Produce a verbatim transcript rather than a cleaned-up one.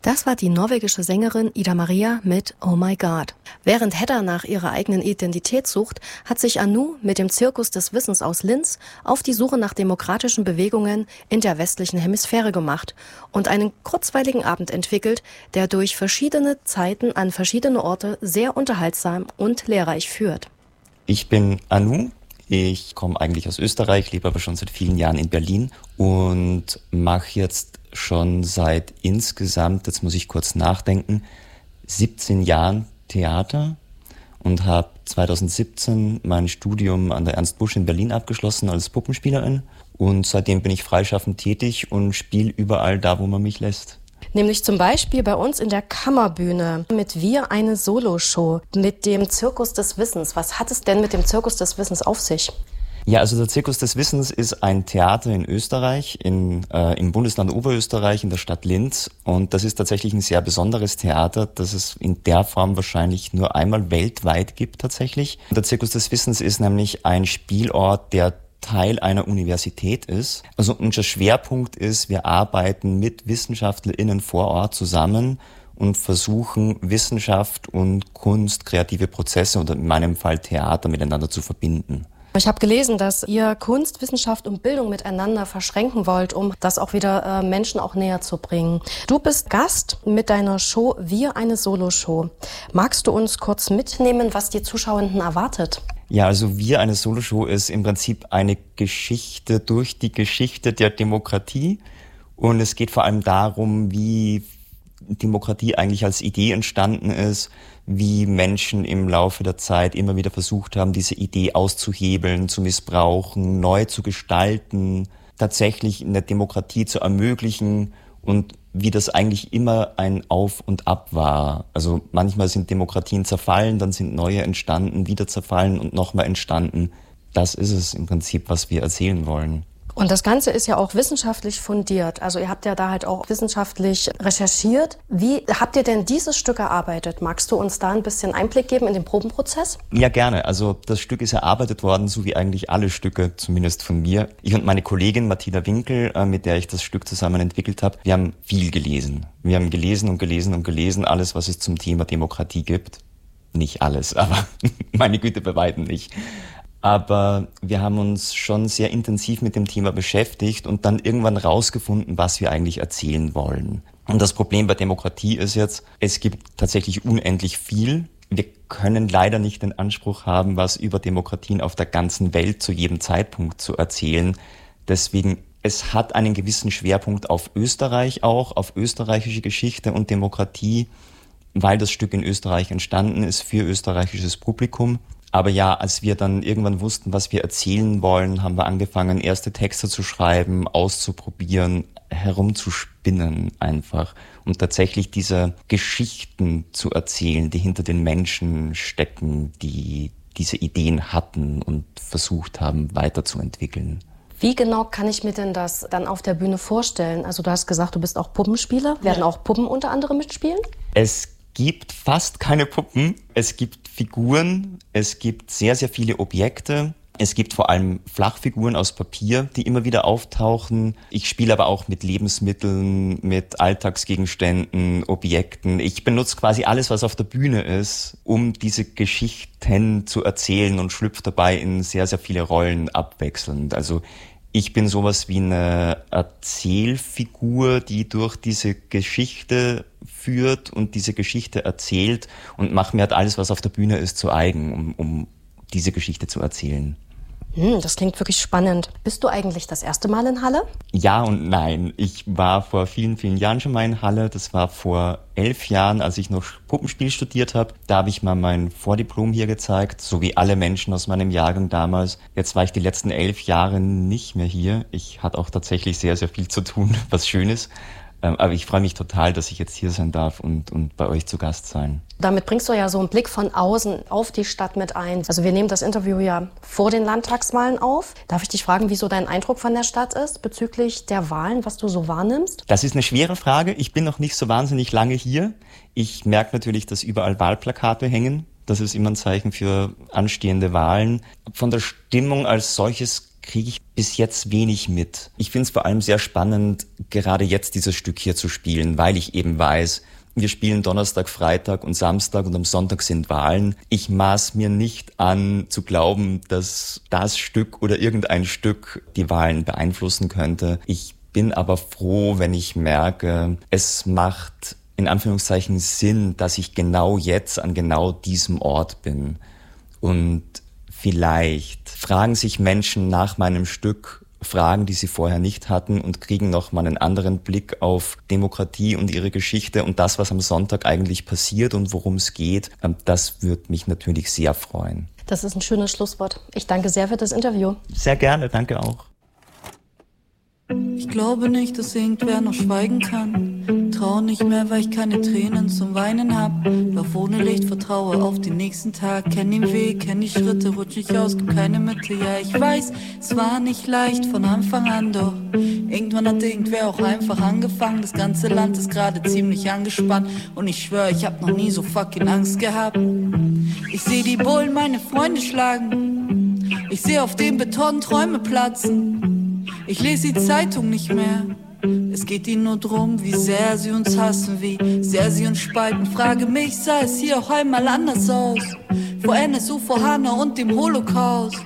Das war die norwegische Sängerin Ida Maria mit Oh My God. Während Hedda nach ihrer eigenen Identität sucht, hat sich Anu mit dem Zirkus des Wissens aus Linz auf die Suche nach demokratischen Bewegungen in der westlichen Hemisphäre gemacht und einen kurzweiligen Abend entwickelt, der durch verschiedene Zeiten an verschiedene Orte sehr unterhaltsam und lehrreich führt. Ich bin Anu. Ich komme eigentlich aus Österreich, lebe aber schon seit vielen Jahren in Berlin und mache jetzt schon seit insgesamt, jetzt muss ich kurz nachdenken, siebzehn Jahren Theater und habe zwanzig siebzehn mein Studium an der Ernst Busch in Berlin abgeschlossen als Puppenspielerin und seitdem bin ich freischaffend tätig und spiele überall da, wo man mich lässt. Nämlich zum Beispiel bei uns in der Kammerbühne mit Wir eine Soloshow mit dem Zirkus des Wissens. Was hat es denn mit dem Zirkus des Wissens auf sich? Ja, also der Zirkus des Wissens ist ein Theater in Österreich, in, äh, im Bundesland Oberösterreich, in der Stadt Linz. Und das ist tatsächlich ein sehr besonderes Theater, das es in der Form wahrscheinlich nur einmal weltweit gibt tatsächlich. Der Zirkus des Wissens ist nämlich ein Spielort, der Teil einer Universität ist. Also unser Schwerpunkt ist, wir arbeiten mit WissenschaftlerInnen vor Ort zusammen und versuchen, Wissenschaft und Kunst, kreative Prozesse oder in meinem Fall Theater miteinander zu verbinden. Ich habe gelesen, dass ihr Kunst, Wissenschaft und Bildung miteinander verschränken wollt, um das auch wieder äh, Menschen auch näher zu bringen. Du bist Gast mit deiner Show Wir eine Soloshow. Magst du uns kurz mitnehmen, was die Zuschauenden erwartet? Ja, also Wir eine Soloshow ist im Prinzip eine Geschichte durch die Geschichte der Demokratie. Und es geht vor allem darum, wie Demokratie eigentlich als Idee entstanden ist, wie Menschen im Laufe der Zeit immer wieder versucht haben, diese Idee auszuhebeln, zu missbrauchen, neu zu gestalten, tatsächlich eine Demokratie zu ermöglichen und wie das eigentlich immer ein Auf und Ab war. Also manchmal sind Demokratien zerfallen, dann sind neue entstanden, wieder zerfallen und nochmal entstanden. Das ist es im Prinzip, was wir erzählen wollen. Und das Ganze ist ja auch wissenschaftlich fundiert. Also ihr habt ja da halt auch wissenschaftlich recherchiert. Wie habt ihr denn dieses Stück erarbeitet? Magst du uns da ein bisschen Einblick geben in den Probenprozess? Ja, gerne. Also das Stück ist erarbeitet worden, so wie eigentlich alle Stücke, zumindest von mir. Ich und meine Kollegin Martina Winkel, mit der ich das Stück zusammen entwickelt habe, wir haben viel gelesen. Wir haben gelesen und gelesen und gelesen, alles, was es zum Thema Demokratie gibt. Nicht alles, aber meine Güte, bei weitem nicht. Aber wir haben uns schon sehr intensiv mit dem Thema beschäftigt und dann irgendwann rausgefunden, was wir eigentlich erzählen wollen. Und das Problem bei Demokratie ist jetzt, es gibt tatsächlich unendlich viel. Wir können leider nicht den Anspruch haben, was über Demokratien auf der ganzen Welt zu jedem Zeitpunkt zu erzählen. Deswegen, es hat einen gewissen Schwerpunkt auf Österreich auch, auf österreichische Geschichte und Demokratie, weil das Stück in Österreich entstanden ist für österreichisches Publikum. Aber ja, als wir dann irgendwann wussten, was wir erzählen wollen, haben wir angefangen, erste Texte zu schreiben, auszuprobieren, herumzuspinnen einfach. Und tatsächlich diese Geschichten zu erzählen, die hinter den Menschen stecken, die diese Ideen hatten und versucht haben, weiterzuentwickeln. Wie genau kann ich mir denn das dann auf der Bühne vorstellen? Also du hast gesagt, du bist auch Puppenspieler. Werden auch Puppen unter anderem mitspielen? Es gibt fast keine Puppen. Es gibt Figuren, es gibt sehr, sehr viele Objekte. Es gibt vor allem Flachfiguren aus Papier, die immer wieder auftauchen. Ich spiele aber auch mit Lebensmitteln, mit Alltagsgegenständen, Objekten. Ich benutze quasi alles, was auf der Bühne ist, um diese Geschichten zu erzählen und schlüpfe dabei in sehr, sehr viele Rollen abwechselnd. Also ich bin sowas wie eine Erzählfigur, die durch diese Geschichte führt und diese Geschichte erzählt und mache mir halt alles, was auf der Bühne ist, zu eigen, um, um diese Geschichte zu erzählen. Hm, das klingt wirklich spannend. Bist du eigentlich das erste Mal in Halle? Ja und nein. Ich war vor vielen, vielen Jahren schon mal in Halle. Das war vor elf Jahren, als ich noch Puppenspiel studiert habe. Da habe ich mal mein Vordiplom hier gezeigt, so wie alle Menschen aus meinem Jahrgang damals. Jetzt war ich die letzten elf Jahre nicht mehr hier. Ich hatte auch tatsächlich sehr, sehr viel zu tun, was schön ist. Aber ich freue mich total, dass ich jetzt hier sein darf und, und bei euch zu Gast sein. Damit bringst du ja so einen Blick von außen auf die Stadt mit ein. Also wir nehmen das Interview ja vor den Landtagswahlen auf. Darf ich dich fragen, wie so dein Eindruck von der Stadt ist bezüglich der Wahlen, was du so wahrnimmst? Das ist eine schwere Frage. Ich bin noch nicht so wahnsinnig lange hier. Ich merke natürlich, dass überall Wahlplakate hängen. Das ist immer ein Zeichen für anstehende Wahlen. Von der Stimmung als solches kriege ich bis jetzt wenig mit. Ich finde es vor allem sehr spannend, gerade jetzt dieses Stück hier zu spielen, weil ich eben weiß, wir spielen Donnerstag, Freitag und Samstag und am Sonntag sind Wahlen. Ich maß mir nicht an, zu glauben, dass das Stück oder irgendein Stück die Wahlen beeinflussen könnte. Ich bin aber froh, wenn ich merke, es macht in Anführungszeichen Sinn, dass ich genau jetzt an genau diesem Ort bin. Und vielleicht fragen sich Menschen nach meinem Stück Fragen, die sie vorher nicht hatten und kriegen nochmal einen anderen Blick auf Demokratie und ihre Geschichte und das, was am Sonntag eigentlich passiert und worum es geht. Das würde mich natürlich sehr freuen. Das ist ein schönes Schlusswort. Ich danke sehr für das Interview. Sehr gerne, danke auch. Ich glaube nicht, dass irgendwer noch schweigen kann. Trau nicht mehr, weil ich keine Tränen zum Weinen hab. Lauf ohne Licht, vertraue auf den nächsten Tag. Kenn den Weg, kenn die Schritte, rutsch nicht aus, gib keine Mitte. Ja, ich weiß, es war nicht leicht von Anfang an, doch irgendwann hat irgendwer auch einfach angefangen. Das ganze Land ist gerade ziemlich angespannt und ich schwör, ich hab noch nie so fucking Angst gehabt. Ich seh die Bullen meine Freunde schlagen. Ich seh auf dem Beton Träume platzen. Ich lese die Zeitung nicht mehr. Es geht ihnen nur drum, wie sehr sie uns hassen, wie sehr sie uns spalten. Frage mich, sah es hier auch einmal anders aus? Vor N S U, vor Hanna und dem Holocaust.